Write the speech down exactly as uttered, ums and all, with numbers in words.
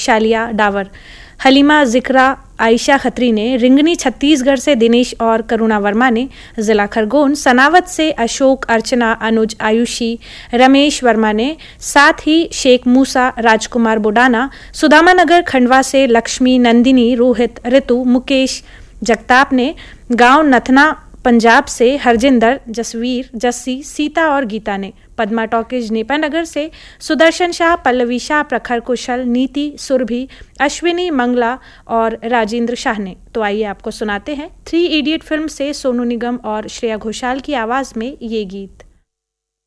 शालिया डावर, हलीमा जिक्रा आयशा खत्री ने, रिंगनी छत्तीसगढ़ से दिनेश और करुणा वर्मा ने, जिला खरगोन सनावत से अशोक, अर्चना, अनुज, आयुषी, रमेश वर्मा ने, साथ ही शेख मूसा, राजकुमार बुडाना, सुदामा नगर खंडवा से लक्ष्मी, नंदिनी, रोहित, ऋतु, मुकेश जगताप ने, गांव नथना पंजाब से हरजिंदर, जसवीर, जस्सी, सीता और गीता ने, पद्मा टॉकीज नेपानगर से सुदर्शन शाह, पल्लवी शाह, प्रखर कुशल, नीति, सुरभि, अश्विनी मंगला और राजेंद्र शाह ने। तो आइए आपको सुनाते हैं थ्री इडियट फिल्म से सोनू निगम और श्रेया घोषाल की आवाज़ में ये गीत।